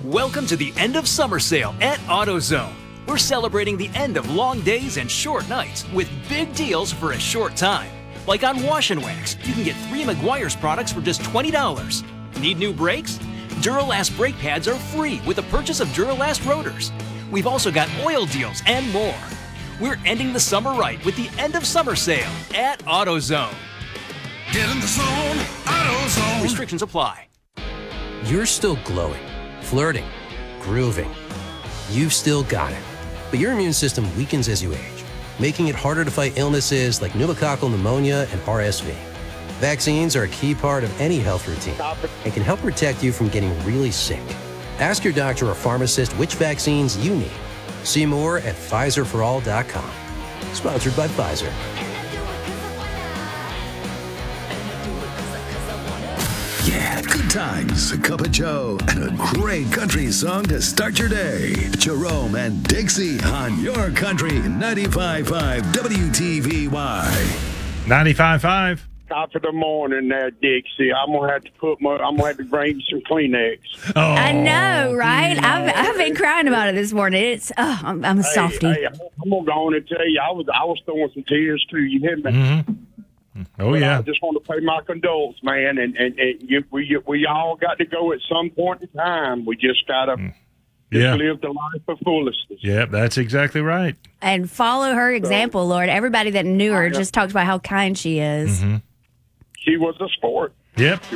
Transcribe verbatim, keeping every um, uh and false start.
Welcome to the end of summer sale at AutoZone. We're celebrating the end of long days and short nights with big deals for a short time. Like on Wash and Wax, you can get three Meguiar's products for just twenty dollars. Need new brakes? Duralast brake pads are free with the purchase of Duralast rotors. We've also got oil deals and more. We're ending the summer right with the end of summer sale at AutoZone. Get in the zone, AutoZone. Restrictions apply. You're still glowing, flirting, grooving. You've still got it. But your immune system weakens as you age, making it harder to fight illnesses like pneumococcal pneumonia and R S V. Vaccines are a key part of any health routine and can help protect you from getting really sick. Ask your doctor or pharmacist which vaccines you need. See more at Pfizer for all dot com. Sponsored by Pfizer. Yeah, good times, a cup of joe, and a great country song to start your day. Jerome and Dixie on your country ninety-five point five W T V Y. ninety-five point five. Top of the morning there, Dixie. I'm gonna have to put my. I'm gonna have to bring you some Kleenex. Oh, I know, right? I've, I've been crying about it this morning. It's oh, I'm, I'm a Hey, softie. hey, I'm gonna go on and tell you, I was I was throwing some tears too. You hear me? Mm-hmm. Oh, But yeah. I just want to pay my condolences, man. And and, and you, we we all got to go at some point in time. We just gotta just Yeah. live the life of foolishness. Yeah, that's exactly right. And follow her example, Lord. Everybody that knew her I know. just talked about how kind she is. Mm-hmm. She was a sport. Yep.